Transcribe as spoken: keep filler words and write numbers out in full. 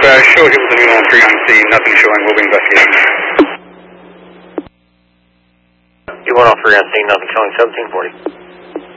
uh, show him the new on three on scene, nothing showing, we'll be investigating. You one on three on scene, nothing showing, seventeen forty.